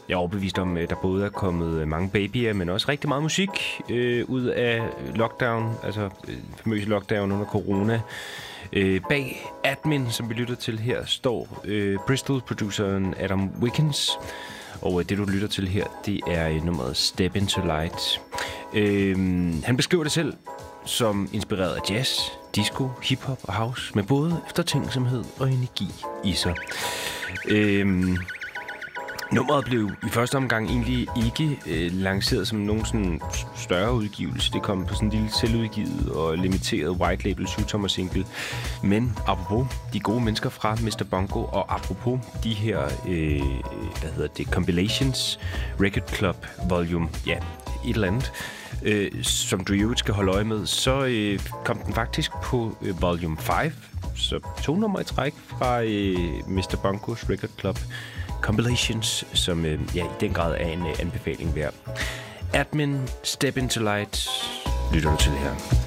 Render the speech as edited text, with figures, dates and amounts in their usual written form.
Jeg er overbevist om, at der både er kommet mange babyer, men også rigtig meget musik ud af lockdown, altså famøse lockdown under corona. Bag Admin, som vi lytter til her, står Bristol-produceren Adam Wickens. Og det, du lytter til her, det er nummeret Step Into Light. Han beskriver det selv som inspireret af jazz, disco, hiphop og house, med både eftertænksomhed og energi i sig. Nummeret blev i første omgang egentlig ikke lanceret som nogen sådan større udgivelse. Det kom på sådan en lille selvudgivet og limiteret white label 7-tommer single. Men apropos de gode mennesker fra Mr. Bongo, og apropos de her, compilations, Record Club Volume, ja, et eller andet, som du jo skal holde øje med, så kom den faktisk på Volume 5. Så 2 numre i træk fra Mr. Bongos Record Club Compilations, som i den grad er en anbefaling værd. Admin, Step Into Light, lytter du til det her.